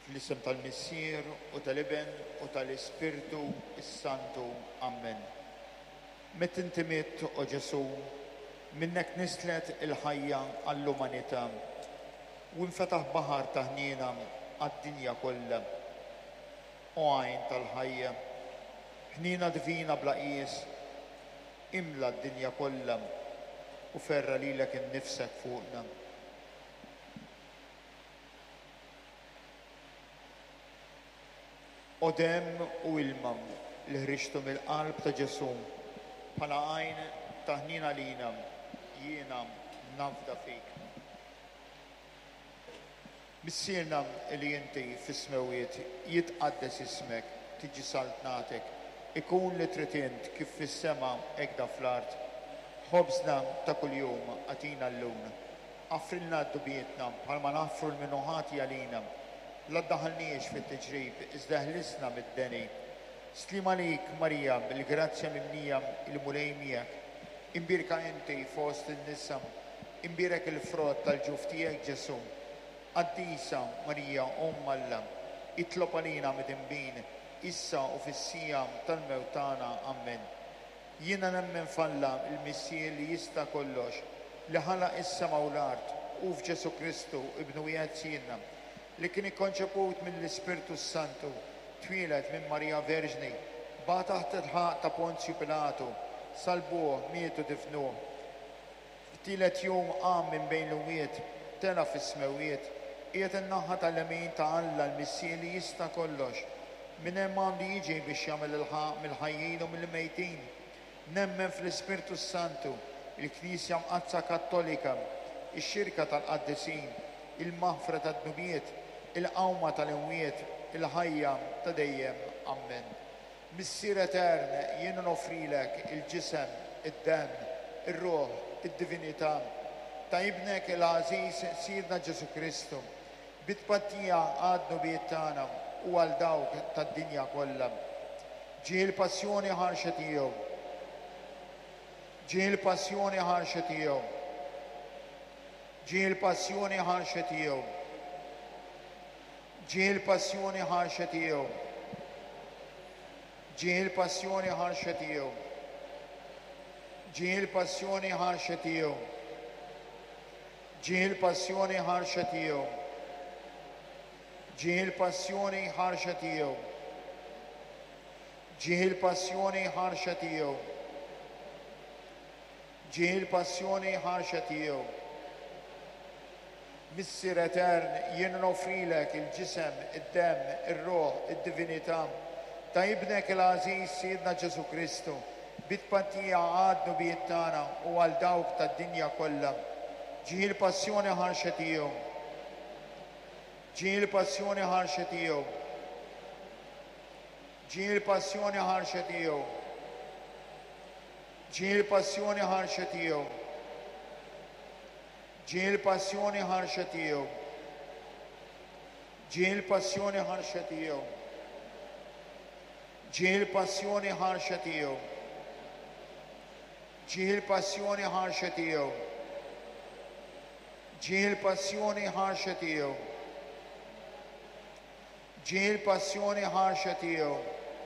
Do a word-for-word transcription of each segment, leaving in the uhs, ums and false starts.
Fl-isem tal-Missier u tal-Iben u tal-Ispirtu is-Santu. Amen. Met inti miet, o Ġesu, minnek nislet il-ħajja għall-umanità u nfetaħ baħar ta' ħniena għad-dinja kollha. O għajn tal-ħajja, ħniena divina bla qies, imla d-dinja kollha u ferra lilek innifsek fuqna. O demm u ilma li ħriġtu mill-qalb ta' Ġesu bħala għajn ta' ħniena lina, jiena nafda fik. Missierna li inti fis-smewiet jitqaddes ismek, tiġi saltnatek, ikun li trid int kif fis-sema hekk fl-art. Ħobżna ta' kuljum għatina llum, affrilna d-dubietna bħalma naffru l-minuħati għalina. La ddaħalniex fit-tiġrib, iżda ħlisna mid-deni. Slima lik, Marija, bil-grazzja mimnija il-mulej miegħek. Imbirka inti fost in-nisa, imbirek il-frott tal-ġuf tiegħek Ġesu. Qaddisa Marija Umm Alla, itlob għalina mid-imbin, issa u fis-sija tal-mewt tagħna. Amen. Jiena nemmen f'Alla il-Missier li jista' kollox, li ħalaq is-sema u l-art u f'Ġesu Kristu ibnu wieħed Sirna, li kien ikkonċeput mill-Ispirtu Santu, twieled minn Marija Verġni, ba taħt il-ħaq ta' Ponzju Pilatu, salbuh, mietu difnuh. F'tielet jum qam minn bejn l-umwiet, tela fis-smewiet, qiegħed in-naħa tal-lemin ta' Alla l-Missier li jista' kollox. Min hemm għandu jiġi biex jagħmel il-ħaq mill-ħajjin u mill-mejtin. Nemmen fl-Ispirtu Santu, il-Knisja Mqazza Kattolika, ix-xirka tal-qaddisin, il-maħfra tad-dubiet, il-qawma tal-imwiet, il-ħajja ta' dejjem. Amen. Missier etern, jien nofrilek il-ġisem, id-demm, ir-ruħ, id-divinità ta' ibnek il-għażiż Sirna Ġesu Kristu, bit-tpattija għad-nubiet tagħna u għal dawk tad-dinja kollha. Ġie l-passjoni ħarxa tiegħu. Ġie l-passjoni ħarxa tiegħu. Ġie l-passjoni ħarxa tiegħu. Ġie l-passjoni ħarxa tiegħu. Ġie l-passjoni ħarxa tiegħu. Ġie l-passjoni ħarxa tiegħu. Ġie l-passjoni ħarxa tiegħu. Ġie l-passjoni ħarxa tiegħu. Ġie l-passjoni ħarxa tiegħu. Ġie l-passjoni ħarxa tiegħu. Missier etern, jien nofrilek il-ġisem, id-demm, ir-ruħ, id-divinità ta' ibnek il-għażiż Sidna Ġesu Kristu, bit-tpattija għad-nubiet tagħna u għal dawk tad-dinja kollha. Ġie l-passjoni ħarxa tiegħu. Ġie l-passjoni ħarxa tiegħu. Ġie l-passjoni ħarxa tiegħu. Ġie l-passjoni ħarxa tiegħu. Ġie l-passjoni ħarxa tiegħu. Ġie l-passjoni ħarxa tiegħu. Ġie l-passjoni ħarxa tiegħu. Ġie l-passjoni ħarxa tiegħu. Ġie l-passjoni ħarxa tiegħu. Ġie l-passjoni ħarxa tiegħu.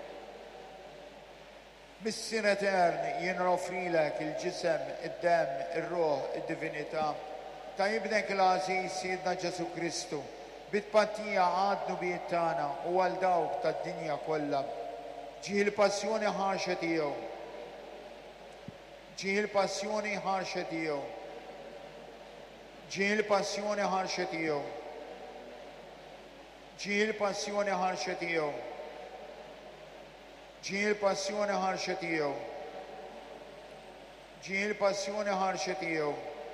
Missier etern, jien nofrilek il-ġisem, id-demm, ir-ruħ, id-divinità ta' ibnek il-għażiż Sidna Ġesu Kristu, bit-tpattija għad-nubiet tagħna u għal dawk tad-dinja kollha. Ġie l-passjoni ħarxa tiegħu. Ġie l-passjoni ħarxa tiegħu. Ġie l-passjoni ħarxa tiegħu. Ġie l-passjoni ħarxa tiegħu. Ġie l-passjoni ħarxa tiegħu. Ġie l-passjoni ħarxa tiegħu.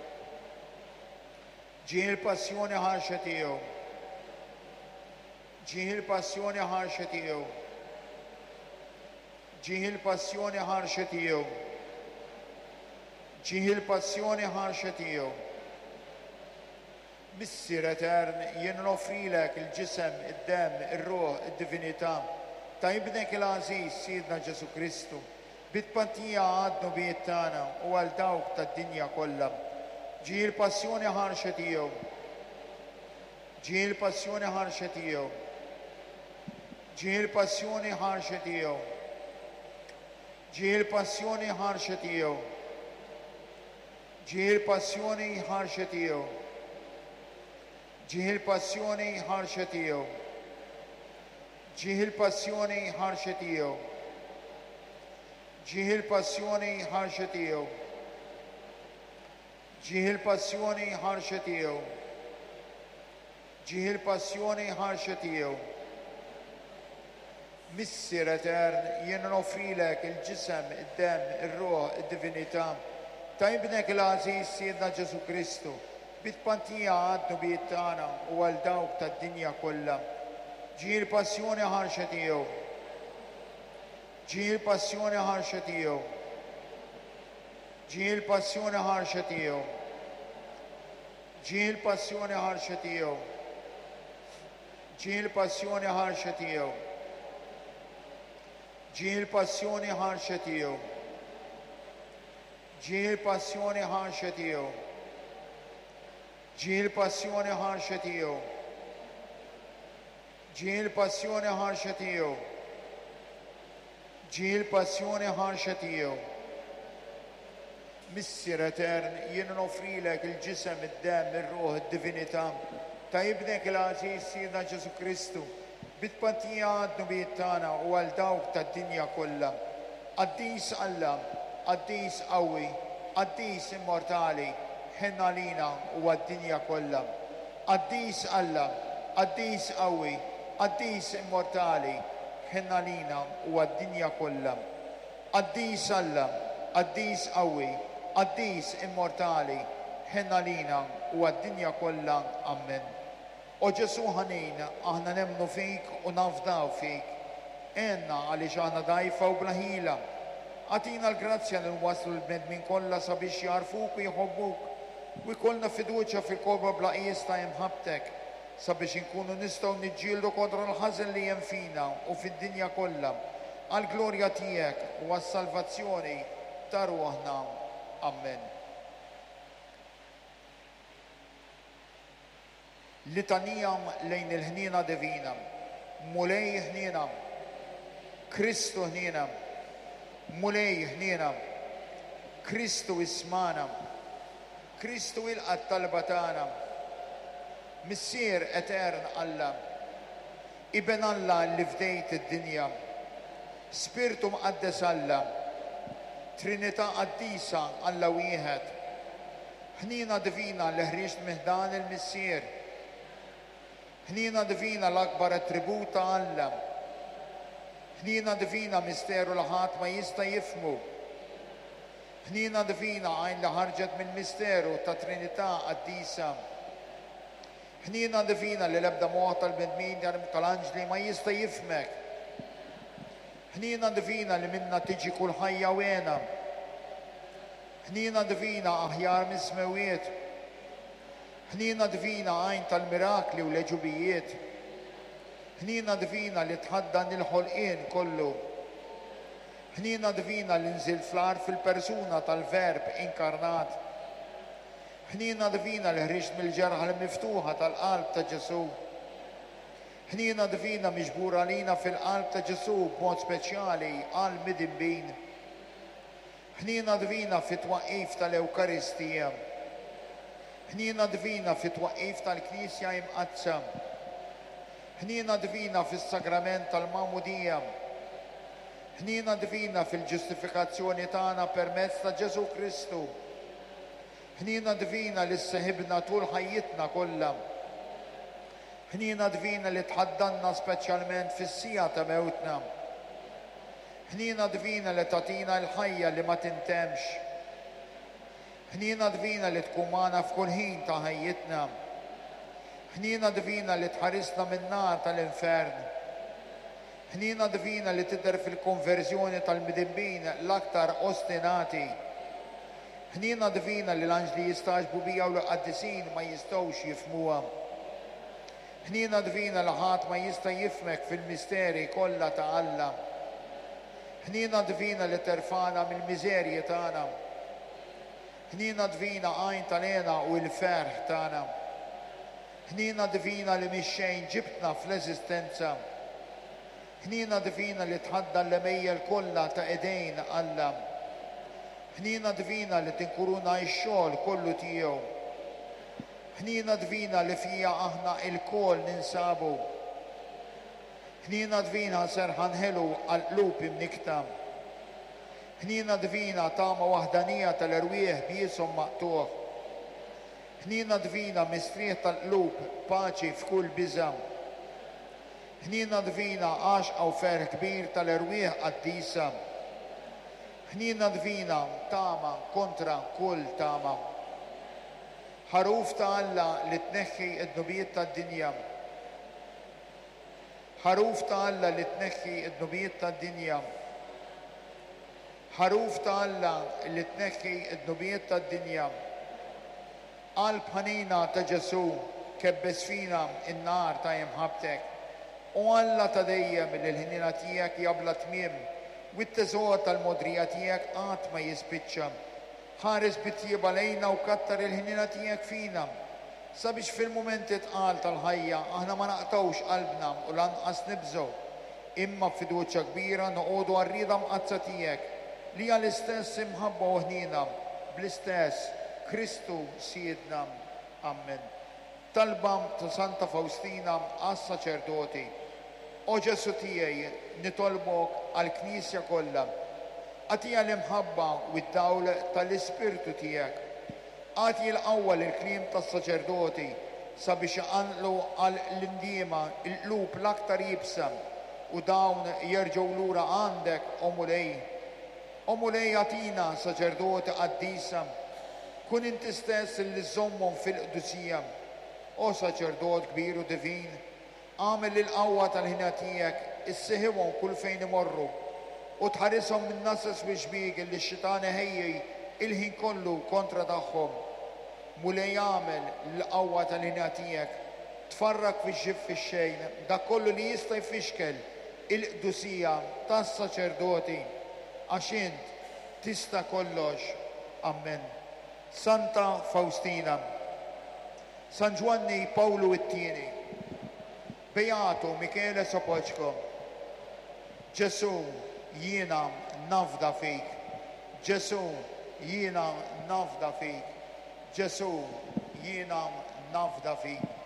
Ġie l-passjoni ħarxa tiegħu. Ġie l-passjoni ħarxa tiegħu. Ġie l-passjoni ħarxa tiegħu. Ġie l-passjoni ħarxa tiegħu. Missier etern, jien nofrilek il-ġisem, id-demm, ir-ruħ, id-divinità ta' ibnek il-għażiż Sidna Ġesu Kristu, bit-tpattija għad-nubiet tagħna u għal dawk tad-dinja kollha. Ġie l-passjoni ħarxa tiegħu. Ġie l-passjoni ħarxa tiegħu. Ġie l-passjoni ħarxa tiegħu. Ġie l-passjoni ħarxa tiegħu. Ġie l-passjoni ħarxa tiegħu. Ġie l-passjoni ħarxa tiegħu. Ġie l-passjoni ħarxa tiegħu. Ġie l-passjoni ħarxa tiegħu. Ġie l-passjoni ħarxa tiegħu. Ġie l-passjoni ħarxa tiegħu. Missier Etern, jien nofrilek il-ġisem, id-dem, ir-ruħ, id-divinità ta' ibnek l-Aziz Siedna Ġesu Kristu, bit-pantija għadnu biet tagħna u għal dawk tad-dinja kollha. Ġie l-passjoni ħarxa tiegħu. Ġie l-passjoni ħarxa tiegħu. Ġie l-passjoni ħarxa tiegħu. Ġie l-passjoni ħarxa tiegħu. Ġie l-passjoni ħarxa tiegħu. Ġie l-passjoni ħarxa tiegħu. Ġie l-passjoni ħarxa tiegħu. Ġie l-passjoni ħarxa tiegħu. Ġie l-passjoni ħarxa tiegħu. Ġie l-passjoni ħarxa tiegħu. Missier Etern, jien nofrilek il-ġisem, id-dem, ir-ruħ, id-divinità ta' ibnek l-Aziz Siedna Ġesu Kristu, bit-pantija għadnu biet tagħna u għal dawk tad-dinja kollha. Qaddis Alla, qaddis qawwi, qaddis immortali, ħenna lina u għad-dinja kollha. Qaddis Alla, qaddis qawwi, qaddis immortali, ħenna lina u għad-dinja kollha. Qaddis Alla, qaddis qawwi, qaddis immortali, ħenna lina u għad-dinja kollha. Amen. O Ġesu ħanin, aħna nemmnu fik u nafdaw fik. Enna għaliex aħna dajfa u blaħila. Għatina l-grazzja li nwaslu l-bnedmin kollha sabiex jarfuk u jħobbuk u jkollna fiduċja fil-korba blaqis ta' imħabtek sabiex inkunu nistgħu niġġieldu kontra l-ħażen li hemm fina u fid-dinja kollha għall-glorja tiegħek u għas-salvazzjoni ta' ruħna. Amen. Litanija lejn il-ħnina divina, mulej ħnina, Kristu ħnina, mulej ħnina, Kristu ismana, Kristu il-qat talba tagħna, Missier Etern Alla, Iben Alla li fdejt id-dinja, Spiritu Mqaddes Alla, Trinità qaddisa Alla wieħed, ħnina divina li ħriġt miħdan il-Missier, ħnina divina l-akbar attributa Alla, ħnina divina misteru li ħadd ma jista' jifhmu, ħnina divina għajn li ħarġet mill-misteru ta' Trinità qaddisa, ħnina divina li l-ebda moħħ tal-bnedmin tal-anġli ma jista' jifhmek, ħnina divina li minna tiġi kull ħajja wena, ħnina divina aħjar mis-smewiet, ħnina divina għajn tal-mirakli u leġubijiet, ħnina divina li tħaddan il-ħolqien kollu, ħnina divina li nżil fl-ar fil-persuna tal-verb inkarnat, ħnina divina li ħriġt mill-ġerħa l-miftuħa tal-qalb ta' Ġesu, ħnina divina miġbura lina fil-qalb ta' Ġesu b'mod speċjali għal midimbin, ħnina divina fit-twaqqif tal-Ewkaristija, ħnina divina fit-twaqqif tal-Knisja imqazza, ħnina divina fis-sagrament tal-Mawmudija, ħnina divina fil-ġustifikazzjoni tagħna permezz ta' Ġesu Kristu, ħnina divina li sseħibna tul ħajjitna kollha, ħnina divina li tħaddanna speċjalment fis-sija ta' mewtna, ħnina divina li tagħtina l-ħajja li ma tintemx, ħnina divina li tkun magħna f'kull ħin ta' ħajjitna, ħnina divina li tħarisna min-nar tal-infern, ħnina divina li tidher fil-konverżjoni tal-midimbin l-aktar ostinati, ħnina divina li l-anġli jistaġbu bija u l-qaddisin ma jistgħux jifhmuha, ħnina divina li ħadd ma jista' jifhmek fil-misteri kollha ta' Alla, ħnina divina li terfana mill-miżerji tagħna, ħnina divina għajn tal-għena u l-ferħ tagħna, ħnina divina li mix-xejn ġibtna fl-eżistenza, ħnina divina li tħadda l-lemejja l-kolla ta' edejn Alla. ħnina divina li tinkuruna x-xogħol kollu tiegħu. ħnina divina li fija aħna il-kol ninsabu. ħnina divina serħan ħelu għal-qlub imnikta. ħnina divina tama wahdanija tal-erwieħ biesom maqtuħ. ħnina divina mistrieħ tal-qlub paċi f'kull biżam. ħnina divina għaxqa u ferħ kbir tal-erwieħ qaddisa. ħnina divina tama kontra kull tama. ħaruf ta' Alla li tneħħi id-nubijiet tad-dinja. ħaruf ta' Alla li tneħħi id-nubijiet tad-dinja. ħaruf ta' Alla li tneħħi id-nubijiet tad-dinja. Qalb ħanina ta' Ġesu kebbes fina in-nar ta' imħabtek. U Alla ta' dejjem li l-ħnina tiegħek jabla tmiem u t-teżor tal-modrija tiegħek qatt ma jispiċċa. ħares bittieba lejna u kattar il-ħnina tiegħek fina sabiex fil-momenti tqal tal-ħajja aħna ma naqtawx qalbna u lanqas nibżgħu imma b'fiduċja kbira noqogħdu għar-rieda mqazza tiegħek li hija l-istess imħabba u ħnina bl-istess Kristu Siedna. Amen. Talba ta' Santa Faustina għas-saċerdoti. O Ġesu tiegħi nitolbok għall-Knisja kollha. Għatija l-imħabba u d-dawl tal-Ispirtu tiegħek. Għati l-qawwa l-klim tas-saċerdoti sabiex iqanqlu għall-indiema il-qlub l-aktar jibsa u dawn jerġgħu lura għandek o mulej. O mulej għatina saċerdoti qaddisa kun inti stess li żommhom fil-qdusija. O saċerdot kbir u divin, għamel il-qawwa tal-ħina tiegħek issieħibhom kull fejn imorru u tħarishom minn nasas u xbieg li x-xitan ħejji il-ħin kollu kontra tagħhom. Mulej għamel l-qawwa tal-ħina tiegħek tfarrak fix-xif fix-xejn dak kollu li jista' jfixkel il-qdusija tas-saċerdoti għax int tista' kollox. Amen. Santa Faustina, San Giovanni Paolo it-Tieni, Beato Michele Sopoćko, Ġesu jiena nafda fik, Ġesu jiena nafda fik, Ġesu jiena nafda fik.